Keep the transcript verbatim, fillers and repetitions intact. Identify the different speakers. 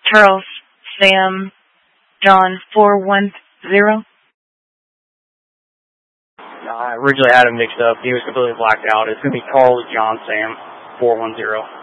Speaker 1: Charles, Sam, John, four one zero.
Speaker 2: I originally had him mixed up. He was completely blacked out. It's going to be Charles, John, Sam, four one zero.